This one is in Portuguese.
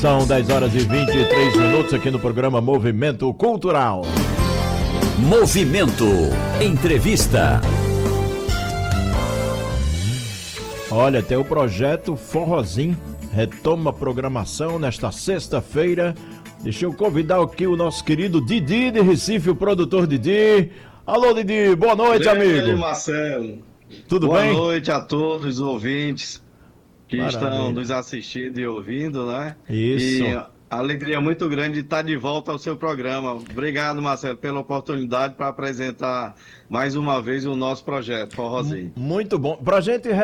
São 10 horas e 23 minutos aqui no programa Movimento Cultural. Movimento Entrevista. Olha, tem o projeto Forrozinho, retoma a programação nesta sexta-feira. Deixa eu convidar aqui o nosso querido Didi de Recife, o produtor Didi. Alô, Didi, boa noite, amigo. E aí, Marcelo. Tudo boa bem? Boa noite a todos os ouvintes que Maravilha. Estão nos assistindo e ouvindo, né? Isso. E a alegria muito grande de estar de volta ao seu programa. Obrigado, Marcelo, pela oportunidade para apresentar mais uma vez o nosso projeto Forrozinho. Muito bom. Pra gente